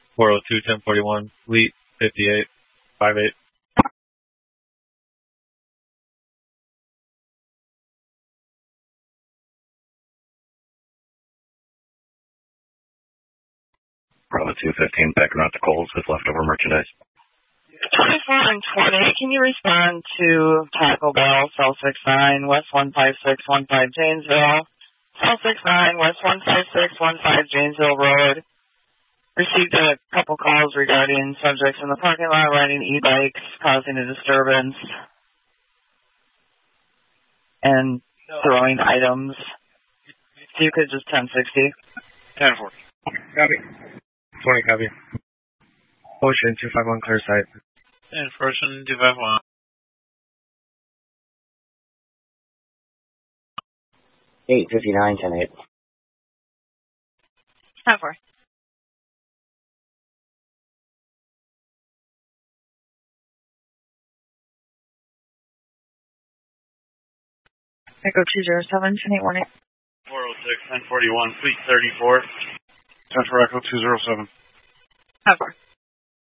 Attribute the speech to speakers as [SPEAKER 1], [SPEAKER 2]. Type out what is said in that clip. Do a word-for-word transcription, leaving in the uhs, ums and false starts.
[SPEAKER 1] four oh two, ten forty-one, Fleet, fifty-eight, five eight.
[SPEAKER 2] Bravo two fifteen, back around to Coles with leftover merchandise.
[SPEAKER 3] twenty-four and twenty, can you respond to Taco Bell, cell six nine, West one five six one five Janesville, cell six nine, West one five six one five Janesville Road. Received a couple calls regarding subjects in the parking lot riding e-bikes, causing a disturbance, and throwing items. So you could just ten sixty.
[SPEAKER 1] ten forty. Copy. twenty copy. Ocean two five one, clear site.
[SPEAKER 4] And Ocean two five one.
[SPEAKER 5] eight fifty-nine, ten eight.
[SPEAKER 3] ten four. Echo two zero seven, ten eight one eight.
[SPEAKER 4] four oh six, ten forty-one, Fleet thirty-four.
[SPEAKER 1] ten for Echo two zero seven.
[SPEAKER 3] ten four.